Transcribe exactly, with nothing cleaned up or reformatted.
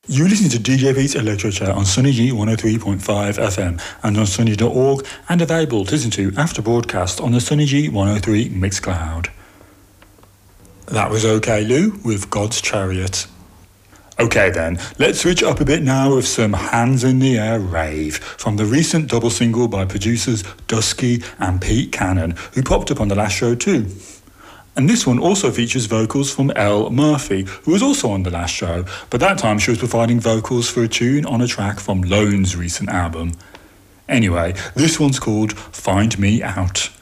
You listen to D J Pete's Electro Chat on Sunny G one oh three point five F M and on sunny dot org, and available to listen to after broadcast on the Sunny G one oh three Mixcloud. That was OK Lou with God's Chariot. Okay then, let's switch up a bit now with some Hands in the Air rave from the recent double single by producers Dusky and Pete Cannon, who popped up on the last show too. And this one also features vocals from Elle Murphy, who was also on the last show, but that time she was providing vocals for a tune on a track from Lone's recent album. Anyway, this one's called Find Me Out.